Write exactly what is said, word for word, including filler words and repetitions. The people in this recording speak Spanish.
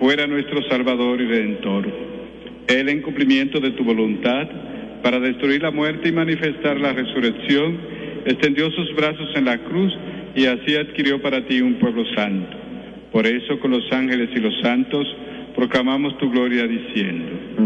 fuera nuestro Salvador y Redentor. Él, en cumplimiento de tu voluntad, para destruir la muerte y manifestar la resurrección, extendió sus brazos en la cruz y así adquirió para ti un pueblo santo. Por eso, con los ángeles y los santos, proclamamos tu gloria diciendo: